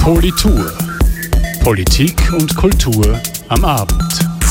Politur. Politik und Kultur am Abend.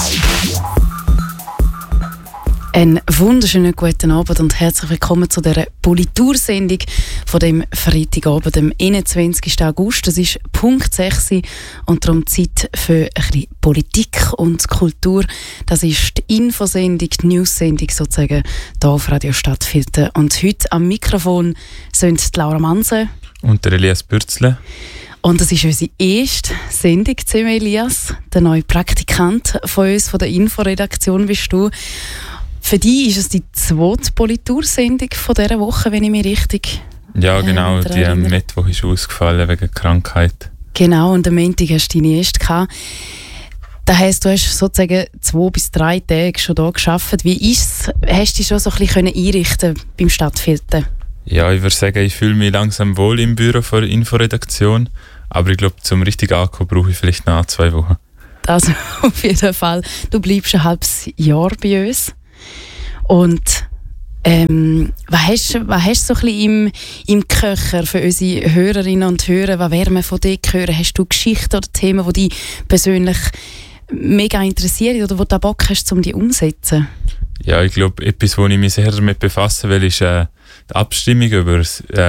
Einen wunderschönen guten Abend und herzlich willkommen zu dieser Politursendung von dem Freitagabend, dem 21. August. Es ist Punkt 6 und darum Zeit für ein bisschen Politik und Kultur. Das ist die Infosendung, die News-Sendung sozusagen hier auf Radio Stadtfilter. Und heute am Mikrofon sind die Laura Manse und der Elias Bürzle. Und das ist unsere erste Sendung zusammen, Elias. Der neue Praktikant von uns, von der Inforedaktion bist du. Für dich ist es die zweite Politursendung von dieser Woche, wenn ich mich richtig Ja, genau. Die am Mittwoch ist ausgefallen wegen Krankheit. Genau, und am Montag hast du deine erste gehabt. Das heisst, du hast sozusagen 2 bis 3 Tage schon hier gearbeitet. Wie ist es? Hast du dich schon so ein bisschen einrichten beim Stadtfilter? Ja, ich würde sagen, ich fühle mich langsam wohl im Büro von der Inforedaktion. Aber ich glaube, zum richtig ankommen brauche ich vielleicht noch 2 Wochen. Das auf jeden Fall. Du bleibst ein halbes Jahr bei uns. Und was hast du so ein bisschen im Köcher für unsere Hörerinnen und Hörer? Was werden wir von dir hören? Hast du Geschichten oder Themen, die dich persönlich mega interessieren oder wo du Bock hast, um die umzusetzen? Ja, ich glaube, etwas, wo ich mich sehr damit befassen will, ist die Abstimmung über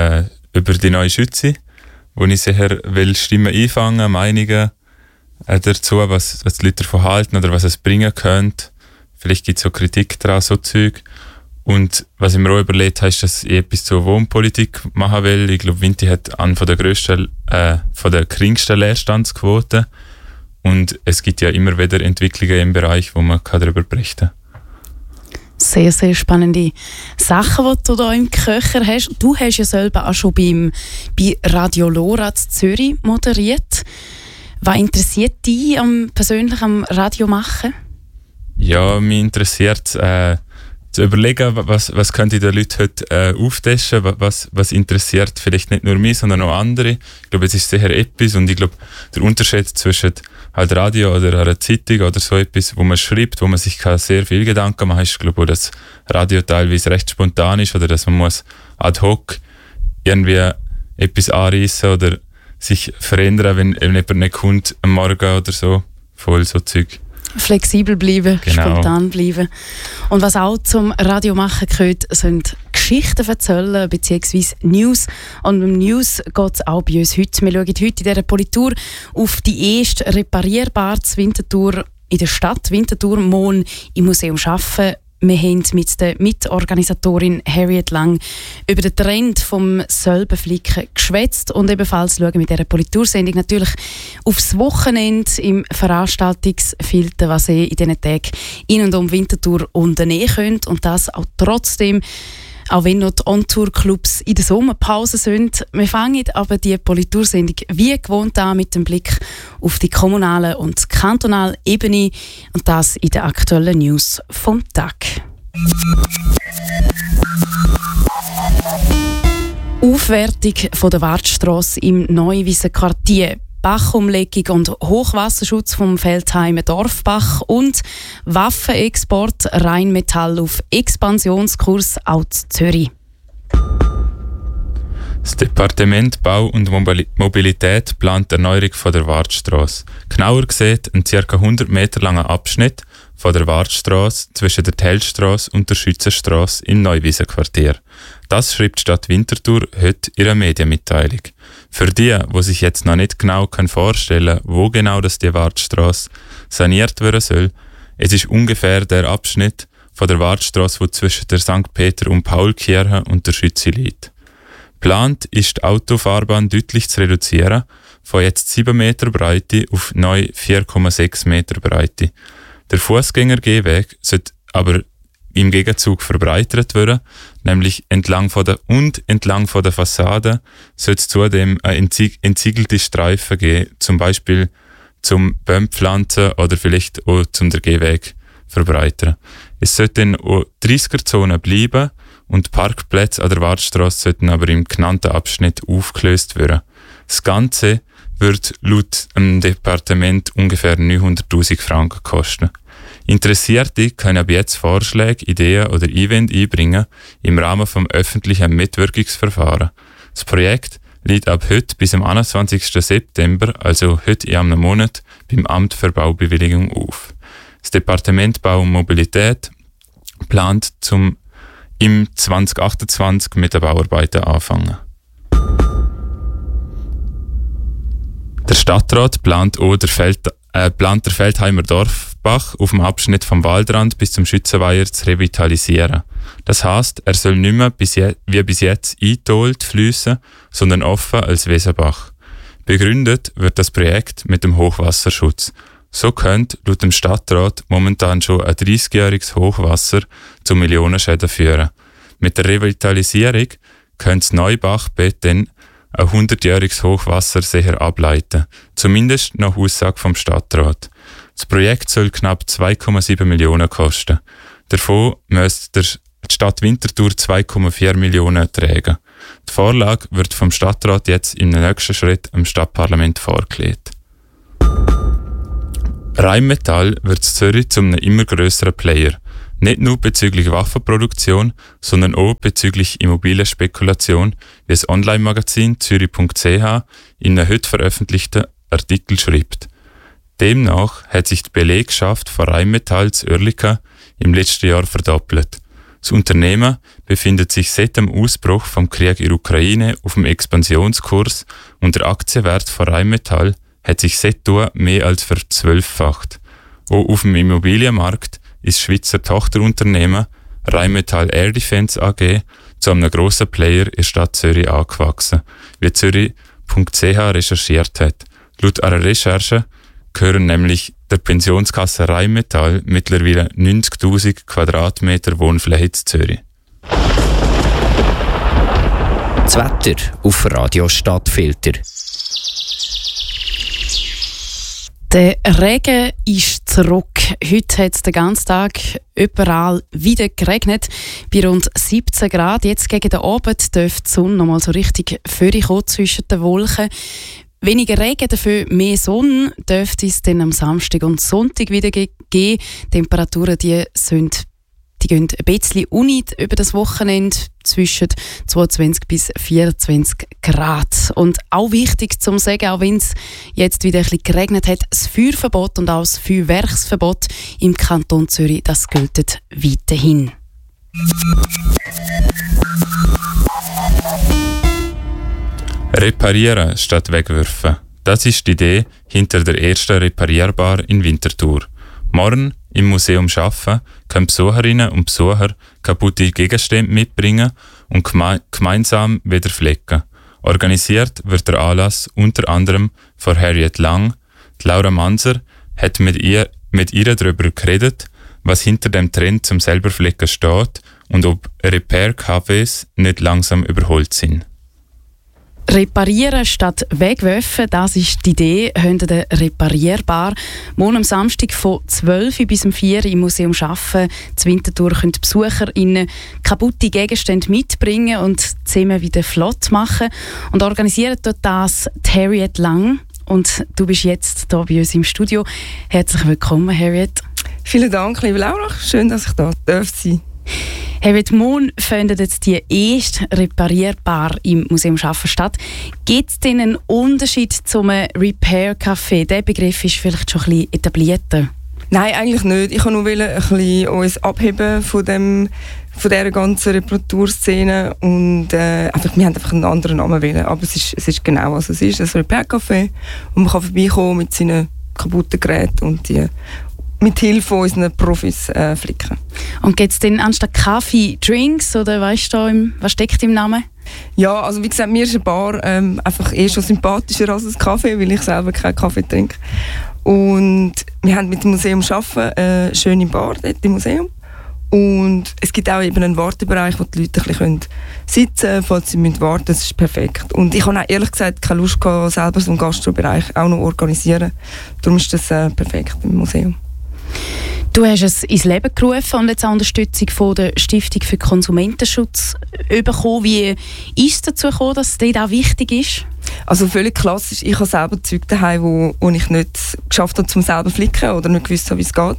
die neue Schütze, wo ich sehr will Stimmen einfangen, Meinungen dazu, was die Leute davon halten oder was es bringen könnte. Vielleicht gibt es auch Kritik daran, so Zeug. Und was ich mir auch überlegt habe, ist, dass ich etwas zur Wohnpolitik machen will. Ich glaube, Vinti hat eine von der geringsten Leerstandsquoten. Und es gibt ja immer wieder Entwicklungen im Bereich, wo man darüber berichten kann. Sehr, sehr spannende Sachen, die du hier im Köcher hast. Du hast ja selber auch schon bei Radio Lora in Zürich moderiert. Was interessiert dich persönlich am Radio machen? Ja, mich interessiert zu überlegen, was könnte den Leuten heute auftischen, was interessiert vielleicht nicht nur mich, sondern auch andere. Ich glaube, es ist sicher etwas und ich glaube, der Unterschied zwischen halt Radio oder einer Zeitung oder so etwas, wo man schreibt, wo man sich sehr viel Gedanken machen, ist, glaube ich, dass Radio teilweise recht spontan ist oder dass man muss ad hoc irgendwie etwas anreissen oder sich verändern, wenn jemand nicht kommt am Morgen oder so, voll so Zeug. Flexibel bleiben, genau. Spontan bleiben. Und was auch zum Radiomachen gehört, sind Geschichten erzählen bzw. News. Und beim News geht es auch bei uns heute. Wir schauen heute in dieser Politur auf die erste reparierbares Winterthur in der Stadt. Winterthur morgen im Museum arbeiten. Wir haben mit der Mitorganisatorin Harriet Lang über den Trend vom Sölbenflicken geschwätzt und ebenfalls schauen wir mit dieser Politursendung natürlich aufs Wochenende im Veranstaltungsfilter, was ihr in diesen Tagen in und um Winterthur unternehmen könnt und das auch trotzdem, auch wenn noch die On-Tour-Clubs in der Sommerpause sind. Wir fangen aber die Politursendung wie gewohnt an mit dem Blick auf die kommunale und kantonale Ebene und das in den aktuellen News vom Tag. Aufwertung von der Wartstrasse im Neuwieser Quartier, Bachumlegung und Hochwasserschutz vom Feldheimer Dorfbach und Waffenexport Rheinmetall auf Expansionskurs auch in Zürich. Das Departement Bau und Mobilität plant die Erneuerung von der Wartstrasse. Genauer gesagt, einen ca. 100 Meter langen Abschnitt von der Wartstrasse zwischen der Tellstrasse und der Schützenstrasse im Neuwieser Quartier. Das schreibt die Stadt Winterthur heute in ihrer Medienmitteilung. Für die sich jetzt noch nicht genau vorstellen können, wo genau die Wartstrasse saniert werden soll, es ist ungefähr der Abschnitt von der Wartstrasse, der zwischen der St. Peter- und Paulkirche und der Schütze liegt. Geplant ist, die Autofahrbahn deutlich zu reduzieren, von jetzt 7 Meter Breite auf neu 4,6 Meter Breite. Der Fußgängergehweg sollte aber im Gegenzug verbreitert werden, nämlich entlang von der Fassade soll es zudem eine entziegelte Streifen geben, zum Beispiel zum Bäumpflanzen oder vielleicht auch zum den Gehweg verbreitern. Es sollten auch 30er-Zonen bleiben und Parkplätze an der Wartstrasse sollten aber im genannten Abschnitt aufgelöst werden. Das Ganze wird laut dem Departement ungefähr 900'000 Franken kosten. Interessierte können ab jetzt Vorschläge, Ideen oder Einwände einbringen im Rahmen des öffentlichen Mitwirkungsverfahrens. Das Projekt liegt ab heute bis am 21. September, also heute in einem Monat, beim Amt für Baubewilligung auf. Das Departement Bau und Mobilität plant im 2028 mit den Bauarbeiten anfangen. Der Stadtrat plant auch der Feldheimer Dorfbach auf dem Abschnitt vom Waldrand bis zum Schützenweiher zu revitalisieren. Das heisst, er soll nicht mehr wie bis jetzt eingeholt fliessen, sondern offen als Wesenbach. Begründet wird das Projekt mit dem Hochwasserschutz. So könnte laut dem Stadtrat momentan schon ein 30-jähriges Hochwasser zu Millionenschäden führen. Mit der Revitalisierung könnte das Neubachbett dann ein 100-jähriges Hochwasser sicher ableiten, zumindest nach Aussage vom Stadtrat. Das Projekt soll knapp 2,7 Millionen kosten. Davon müsste die Stadt Winterthur 2,4 Millionen tragen. Die Vorlage wird vom Stadtrat jetzt im nächsten Schritt im Stadtparlament vorgelegt. Rheinmetall wird in Zürich zu einem immer grösseren Player. Nicht nur bezüglich Waffenproduktion, sondern auch bezüglich Immobilienspekulation, wie das Online-Magazin zürich.ch in einem heute veröffentlichten Artikel schreibt. Demnach hat sich die Belegschaft von Rheinmetall zu Oerlikon im letzten Jahr verdoppelt. Das Unternehmen befindet sich seit dem Ausbruch vom Krieg in der Ukraine auf dem Expansionskurs und der Aktienwert von Rheinmetall hat sich seitdem mehr als verzwölffacht. Auch auf dem Immobilienmarkt ist das Schweizer Tochterunternehmen Rheinmetall Air Defence AG zu einem grossen Player in der Stadt Zürich angewachsen, wie zürich.ch recherchiert hat. Laut einer Recherche gehören nämlich der Pensionskasse Rheinmetall mittlerweile 90'000 Quadratmeter Wohnfläche in Zürich. Das Wetter auf Radio Stadtfilter. Der Regen ist zurück. Heute hat es den ganzen Tag überall wieder geregnet, bei rund 17 Grad. Jetzt gegen den Abend dürfte die Sonne noch mal so richtig vorkommen zwischen den Wolken. Weniger Regen, dafür mehr Sonne, dürfte es dann am Samstag und Sonntag wieder geben. Die Temperaturen die gehen ein bisschen unit über das Wochenende zwischen 22 bis 24 Grad. Und auch wichtig zum sagen, auch wenn es jetzt wieder ein bisschen geregnet hat, das Feuerverbot und auch das Feuerwerksverbot im Kanton Zürich, das gilt weiterhin. Reparieren statt wegwerfen. Das ist die Idee hinter der ersten Reparierbar in Winterthur. Morgen im Museum Schaffen können Besucherinnen und Besucher kaputte Gegenstände mitbringen und gemeinsam wieder flicken. Organisiert wird der Anlass unter anderem von Harriet Lang. Die Laura Manser hat mit ihr darüber geredet, was hinter dem Trend zum selber flicken steht und ob Repair-Cafés nicht langsam überholt sind. Reparieren statt wegwerfen, das ist die Idee hinter der Reparierbar. Morgen am Samstag von 12 bis 4 im Museum Schaffen zu Winterthur können die BesucherInnen kaputte Gegenstände mitbringen und zusammen wieder flott machen. Und organisiert dort das Harriet Lang. Und du bist jetzt hier bei uns im Studio. Herzlich willkommen, Harriet. Vielen Dank, liebe Laura. Schön, dass ich da sein darf. Harriet, morgen findet jetzt die erste Reparierbar im Museum Schaffen statt. Gibt es denn einen Unterschied zum Repair-Café? Der Begriff ist vielleicht schon ein bisschen etablierter. Nein, eigentlich nicht. Ich wollte nur ein bisschen uns abheben von dieser ganzen Reparaturszene und wir haben einfach einen anderen Namen wählen. Aber es ist genau, was es ist. Ein Repair-Café und man kann vorbeikommen mit seinen kaputten Geräten und die mit Hilfe unserer Profis flicken. Und gibt es denn anstatt Kaffee Drinks oder weißt du, was steckt im Namen? Ja, also wie gesagt, mir ist eine Bar einfach schon sympathischer als ein Kaffee, weil ich selber keinen Kaffee trinke. Und wir haben mit dem Museum Schaffen eine schöne Bar dort im Museum. Und es gibt auch eben einen Wartebereich, wo die Leute ein bisschen sitzen können, falls sie warten müssen. Das ist perfekt. Und ich habe auch ehrlich gesagt keine Lust gehabt, selber so einen Gastrobereich auch noch organisieren. Darum ist das perfekt im Museum. Du hast es ins Leben gerufen und jetzt auch Unterstützung von der Stiftung für Konsumentenschutz bekommen. Wie ist es dazu gekommen, dass es dir auch wichtig ist? Also völlig klassisch. Ich habe selber Zeug daheim, wo ich nicht geschafft habe, zum selber flicken oder nicht gewusst habe, wie es geht.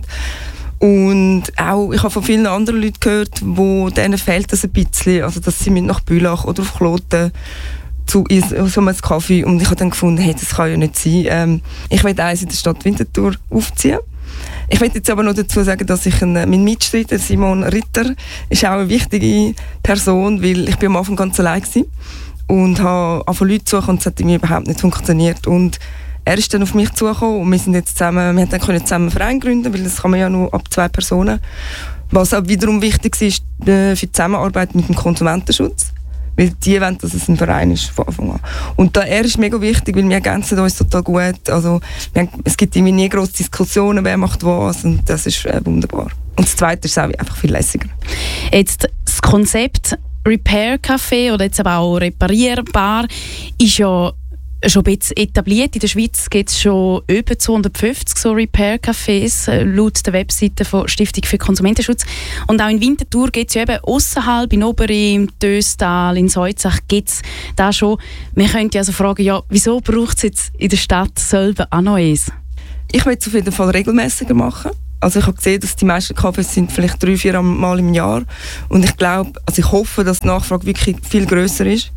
Und auch, ich habe von vielen anderen Leuten gehört, wo denen fehlt das ein bisschen. Also, dass sie mit nach Bülach oder auf Kloten in so einem Kaffee und ich habe dann gefunden, hey, das kann ja nicht sein. Ich will eins in der Stadt Winterthur aufziehen. Ich will jetzt aber noch dazu sagen, dass ich mein Mitstreiter Simon Ritter ist auch eine wichtige Person, weil ich bin am Anfang ganz allein war und habe angefangen Leute zu suchen und es hat irgendwie überhaupt nicht funktioniert. Und er ist dann auf mich zugekommen und wir haben dann zusammen einen Verein gründen, weil das kann man ja nur ab 2 Personen. Was auch wiederum wichtig ist für die Zusammenarbeit mit dem Konsumentenschutz. Weil die wollen, dass es ein Verein ist von Anfang an. Und er ist mega wichtig, weil wir ergänzen uns total gut. Also, es gibt irgendwie nie grosse Diskussionen, wer macht was und das ist wunderbar. Und das Zweite ist auch einfach viel lässiger. Jetzt das Konzept Repair Café oder jetzt aber auch Reparierbar ist ja schon ein bisschen etabliert. In der Schweiz gibt es schon über 250 so Repair-Cafés, laut der Webseite von Stiftung für Konsumentenschutz. Und auch in Winterthur gibt es ja eben ausserhalb, in Oberi, im Döstal, in Seuzach gibt es da schon. Wir könnten ja also fragen, ja, wieso braucht es jetzt in der Stadt selber auch noch eins? Ich will es auf jeden Fall regelmäßiger machen. Also ich habe gesehen, dass die meisten Cafés sind vielleicht 3-4 Mal im Jahr. Und ich glaube, also ich hoffe, dass die Nachfrage wirklich viel grösser ist.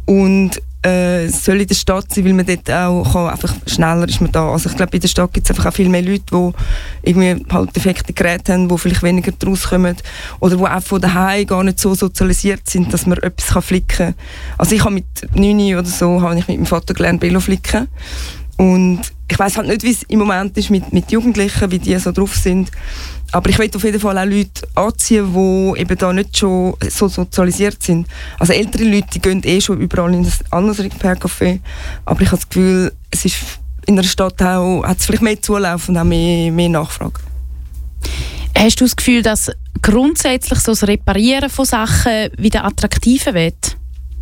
Und es soll in der Stadt sein, weil man dort auch einfach schneller ist man da. Also ich glaube, in der Stadt gibt es einfach auch viel mehr Leute, die irgendwie halt defekte Geräte haben, die vielleicht weniger daraus kommen oder die auch von daheim gar nicht so sozialisiert sind, dass man etwas flicken kann. Also ich habe mit 9 oder so habe ich mit meinem Vater gelernt, Velo flicken. Und ich weiss halt nicht, wie es im Moment ist mit Jugendlichen, wie die so drauf sind. Aber ich will auf jeden Fall auch Leute anziehen, die eben da nicht schon so sozialisiert sind. Also ältere Leute, die gehen schon überall in ein anderes Repair-Café. Aber ich habe das Gefühl, es ist in der Stadt auch, hat es vielleicht mehr Zulauf und auch mehr Nachfrage. Hast du das Gefühl, dass grundsätzlich so das Reparieren von Sachen wieder attraktiver wird?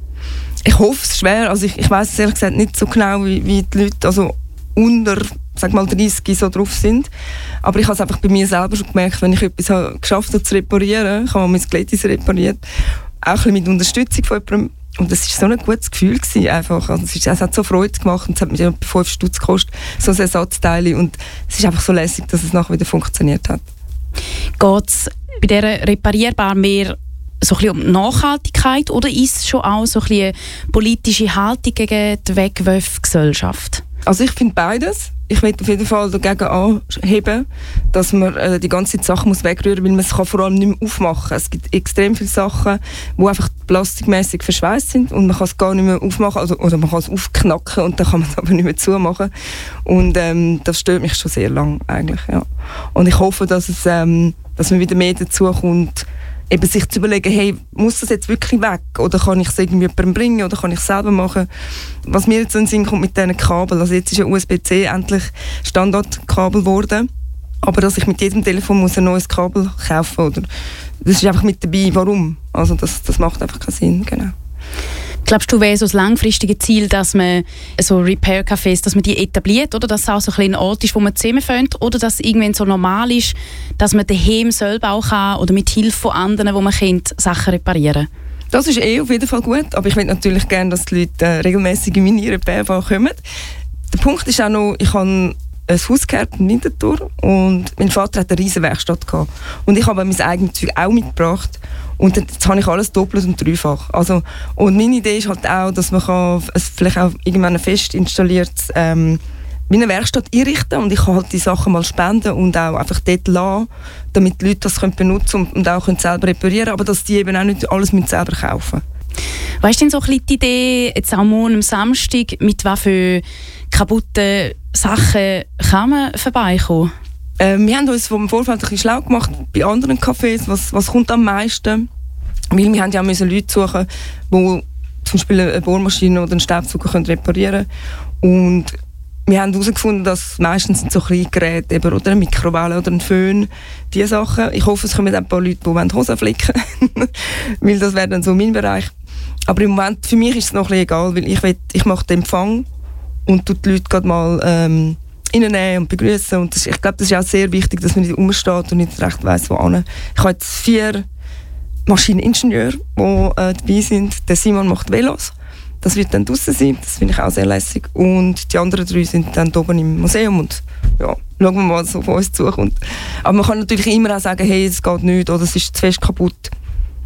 Ich hoffe es schwer. Also ich weiss es ehrlich gesagt nicht so genau, wie die Leute also unter, sag mal, 30 so drauf sind. Aber ich habe es einfach bei mir selber schon gemerkt, wenn ich etwas geschafft habe zu reparieren, ich habe mein Glättis repariert, auch ein bisschen mit Unterstützung von jemandem. Und das war so ein gutes Gefühl gewesen, einfach. Also es hat so Freude gemacht und es hat mir 5 Stutz gekostet, so ein Ersatzteil. Und es ist einfach so lässig, dass es nachher wieder funktioniert hat. Geht es bei dieser Reparierbar mehr so ein bisschen um Nachhaltigkeit oder ist es schon auch so ein bisschen eine politische Haltung gegen die Wegwerfgesellschaft? Also ich finde beides. Ich will auf jeden Fall dagegen anheben, dass man die ganze Sache wegrühren muss, weil man es vor allem nicht mehr aufmachen kann. Es gibt extrem viele Sachen, die einfach plastikmäßig verschweißt sind und man kann es gar nicht mehr aufmachen, oder man kann es aufknacken und dann kann man es aber nicht mehr zumachen. Und das stört mich schon sehr lange eigentlich. Ja. Und ich hoffe, dass man wieder mehr dazu kommt, eben sich zu überlegen, hey, muss das jetzt wirklich weg? Oder kann ich es irgendwie jemandem bringen? Oder kann ich es selber machen? Was mir jetzt in den Sinn kommt mit diesen Kabeln, also jetzt ist ja USB-C endlich Standardkabel geworden, aber dass ich mit jedem Telefon muss ein neues Kabel kaufen muss, das ist einfach mit dabei. Warum? Also das macht einfach keinen Sinn, genau. Glaubst du, wäre so das langfristige Ziel, dass man so Repair-Cafés, dass man die etabliert, oder dass es auch so ein Ort ist, wo man zusammenfindet, oder dass es irgendwann so normal ist, dass man daheim selber auch kann oder mit Hilfe von anderen, wo man kennt, Sachen reparieren? Das ist auf jeden Fall gut, aber ich will natürlich gerne, dass die Leute regelmäßig in meine Repairbar kommen. Der Punkt ist auch noch, ich habe ein Haus gehabt in Winterthur und mein Vater hat eine riesige Werkstatt gehabt. Und ich habe mein eigenes Zeug auch mitgebracht. Und jetzt habe ich alles doppelt und dreifach. Also, und meine Idee ist halt auch, dass man vielleicht auch irgendwann fest installiert wie eine Werkstatt einrichten und ich kann halt die Sachen mal spenden und auch einfach dort lassen, damit die Leute das benutzen und auch selber reparieren können, aber dass die eben auch nicht alles selber kaufen müssen. Weißt du denn so ein bisschen die Idee, jetzt auch morgen am Samstag, mit was für kaputten Sachen kann man vorbeikommen? Wir haben uns vom Vorfeld ein bisschen schlau gemacht bei anderen Cafés, was kommt am meisten. Weil wir haben ja Leute suchen, die zum Beispiel eine Bohrmaschine oder einen Staubsauger reparieren können. Und wir haben herausgefunden, dass meistens sind so kleine Geräte, eben, oder eine Mikrowelle oder ein Föhn, diese Sachen. Ich hoffe, es kommen ein paar Leute, die Hosen flicken wollen, weil das wäre dann so mein Bereich. Aber im Moment, für mich ist es noch ein bisschen egal, weil ich mache den Empfang und tue die Leute gerade mal reinnehmen und begrüßen. Und ich glaube, das ist auch sehr wichtig, dass man nicht rumsteht und nicht recht weiss, wo hin. Ich habe jetzt 4 Maschineningenieure, die dabei sind. Der Simon macht Velos. Das wird dann draussen sein. Das finde ich auch sehr lässig. Und die anderen 3 sind dann oben im Museum und ja, schauen wir mal, was auf uns zukommt. Aber man kann natürlich immer auch sagen, hey, es geht nicht oder es ist zu fest kaputt.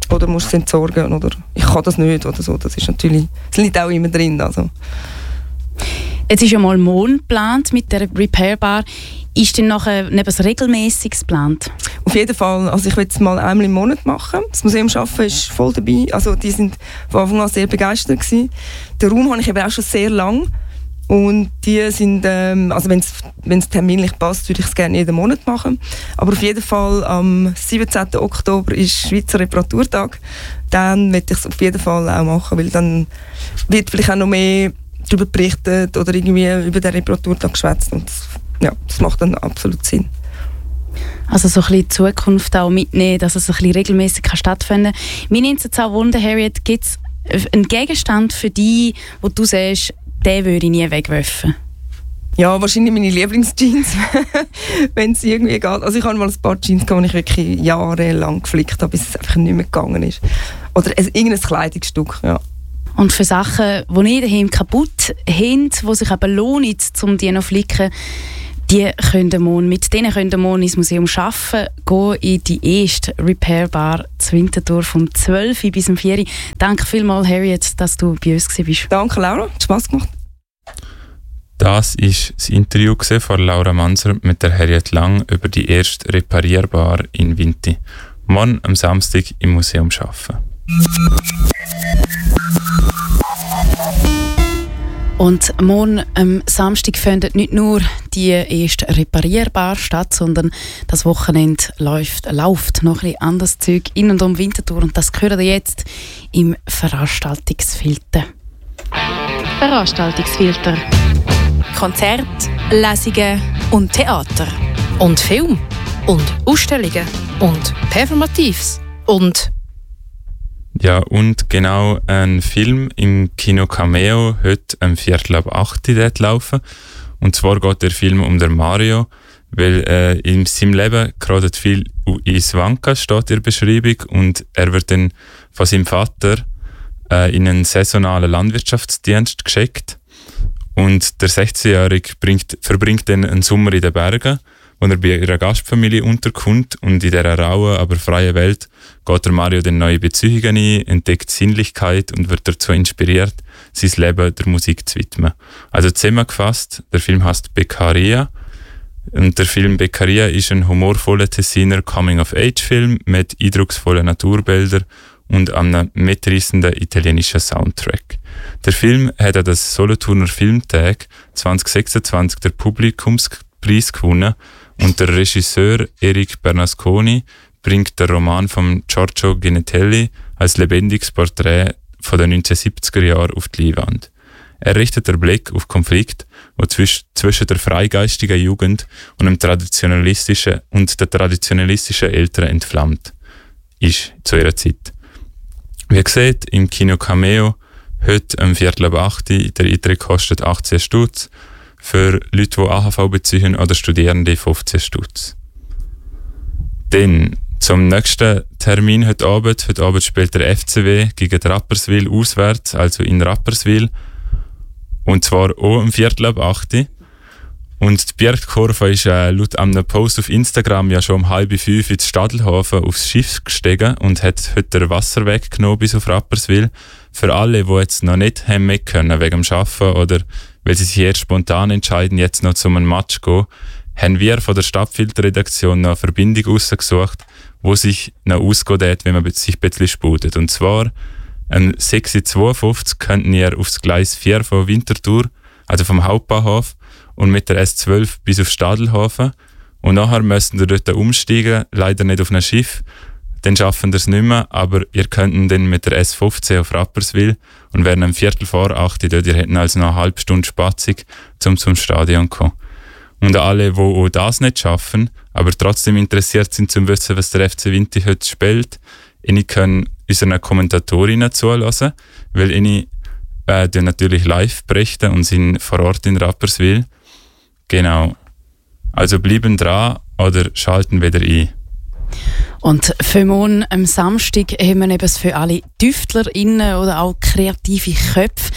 oder musst es entsorgen oder ich kann das nicht oder so. Das liegt auch immer drin. Also. Jetzt ist ja mal Mon geplant mit der Repair Bar. Ist denn nachher etwas Regelmäßiges geplant? Auf jeden Fall. Also ich will es mal einmal im Monat machen. Das Museum Schaffen ist voll dabei. Also die sind von Anfang an sehr begeistert gewesen. Den Raum habe ich eben auch schon sehr lang. Und die sind, also wenn es terminlich passt, würde ich es gerne jeden Monat machen. Aber auf jeden Fall am 17. Oktober ist Schweizer Reparaturtag. Dann werde ich es auf jeden Fall auch machen, weil dann wird vielleicht auch noch mehr darüber berichtet oder irgendwie über den Reparaturtag geschwätzt. Und das macht dann absolut Sinn. Also so ein bisschen die Zukunft auch mitnehmen, dass es ein bisschen regelmäßig stattfinden kann. Mich nimmt es jetzt auch Wunder, Harriet, gibt es einen Gegenstand für dich, wo du sagst, den würde ich nie wegwerfen? Ja, wahrscheinlich meine Lieblingsjeans, wenn es irgendwie geht. Also ich habe mal ein paar Jeans gehabt, die ich wirklich jahrelang geflickt habe, bis es einfach nicht mehr gegangen ist. Oder irgendein Kleidungsstück, ja. Und für Sachen, die nicht daheim kaputt haben, die sich aber lohnen, um die noch zu flicken, mit denen könnt ihr morgen ins Museum Schaffen, gehen in die erste Repair Bar zu Winterthur vom 12 bis 4. Danke vielmals, Harriet, dass du bei uns warst. Danke, Laura. Hat Spass gemacht. Das war das Interview von Laura Manser mit der Harriet Lang über die erste Reparierbar in Winti. Morgen am Samstag im Museum Schaffen. Und morgen am Samstag findet nicht nur die erste Reparierbar statt, sondern das Wochenende läuft noch ein bisschen anderes Zeug in und um Winterthur. Und das hören ihr jetzt im Veranstaltungsfilter. Veranstaltungsfilter. Konzerte, Lesungen und Theater. Und Film. Und Ausstellungen. Und Performatives. Und ja, und genau ein Film im Kino Cameo heute um 7:45 dort laufen. Und zwar geht der Film um den Mario, weil in seinem Leben gerade viel ins Wanken steht in der Beschreibung und er wird dann von seinem Vater in einen saisonalen Landwirtschaftsdienst geschickt. Und der 16-Jährige verbringt dann einen Sommer in den Bergen, wo er bei ihrer Gastfamilie unterkommt, und in dieser rauen, aber freien Welt geht der Mario dann neue Beziehungen ein, entdeckt Sinnlichkeit und wird dazu inspiriert, sein Leben der Musik zu widmen. Also zusammengefasst, der Film heißt Beccaria, und der Film Beccaria ist ein humorvoller Tessiner Coming-of-Age-Film mit eindrucksvollen Naturbildern und einem mitreißenden italienischen Soundtrack. Der Film hat an das Solothurner Filmtag 2026 den Publikumspreis gewonnen, und der Regisseur Eric Bernasconi bringt den Roman von Giorgio Ginatelli als lebendiges Porträt von den 1970er Jahren auf die Leinwand. Er richtet den Blick auf Konflikt, der zwischen der freigeistigen Jugend und den traditionalistischen Eltern entflammt ist zu ihrer Zeit. Wie gesagt, im Kino Cameo heute um 7:45. Der Eintritt kostet 18 Stutz. Für Leute, die AHV beziehen oder Studierende 15 Stutz. Dann zum nächsten Termin heute Abend. Heute Abend spielt der FCW gegen Rapperswil auswärts, also in Rapperswil. Und zwar auch um 7:45. Und die Bierkurve ist laut einem Post auf Instagram ja schon um 4:30 ins Stadelhofen aufs Schiff gestiegen und hat heute den Wasserweg genommen bis auf Rapperswil. Für alle, die jetzt noch nicht haben mit können wegen dem Arbeiten oder weil sie sich erst spontan entscheiden, jetzt noch zu einem Match zu gehen, haben wir von der Stadtfilterredaktion noch eine Verbindung rausgesucht, wo sich noch ausgeht, wenn man sich ein bisschen sputet. Und zwar am 6:52 könnten ihr aufs Gleis 4 von Winterthur, also vom Hauptbahnhof, und mit der S12 bis auf Stadelhofen. Und nachher müsst ihr dort umsteigen, leider nicht auf ein Schiff. Dann schaffen ihr es nicht mehr, aber ihr könnt dann mit der S15 auf Rapperswil und werden um 7:45 dort. Ihr hättet also noch eine halbe Stunde Spatzig, um zum Stadion zu kommen. Und alle, die auch das nicht schaffen, aber trotzdem interessiert sind, zu wissen, was der FC Winti heute spielt, ich können unseren Kommentatorinnen zuhören, weil ich natürlich live berichten und sind vor Ort in Rapperswil. Genau. Also bleiben dran oder schalten wieder ein. Und für morgen am Samstag haben wir eben für alle TüftlerInnen oder auch kreative Köpfe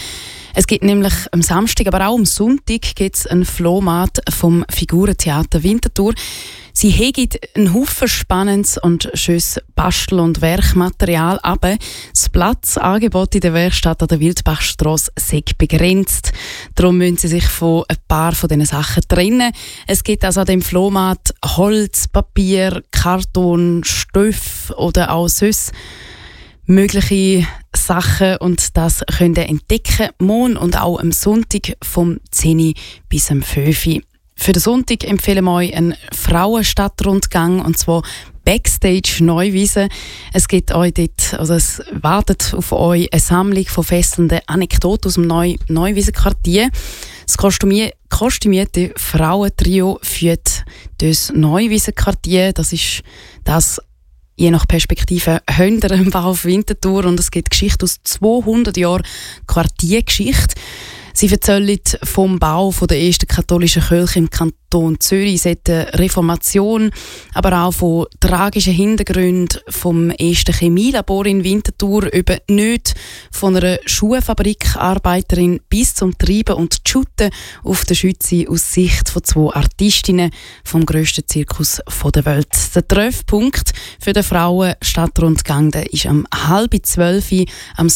Es gibt nämlich am Samstag, aber auch am Sonntag gibt's einen Flohmarkt vom Figurentheater Winterthur. Sie hegen einen Haufen spannendes und schönes Bastel- und Werkmaterial, aber das Platzangebot in der Werkstatt an der Wildbachstrasse sei begrenzt. Darum müssen sie sich von ein paar von diesen Sachen trennen. Es gibt also an dem Flohmarkt Holz, Papier, Karton, Stoff oder auch sonst mögliche Sachen, und das könnt ihr entdecken, morgen und auch am Sonntag vom 10 bis am 5. Für den Sonntag empfehlen wir euch einen Frauenstadtrundgang, und zwar Backstage Neuwiesen. Es gibt euch dort, also es wartet auf euch eine Sammlung von fesselnden Anekdoten aus dem Neuwiesen-Quartier. Das kostümierte Frauentrio führt das Neuwiesen-Quartier. Das ist das, je nach Perspektive, hinter dem Bahnhof Winterthur, und es gibt Geschichte aus 200 Jahren Quartiergeschichte. Sie erzählen vom Bau der ersten katholischen Kirche im Kanton Zürich seit der Reformation, aber auch von tragischen Hintergründen vom ersten Chemielabor in Winterthur über nicht von einer Schuhfabrikarbeiterin bis zum Treiben und Shooten auf der Schütze aus Sicht von 2 Artistinnen vom grössten Zirkus der Welt. Der Treffpunkt für den Frauenstadtrundgang ist am 11:30 am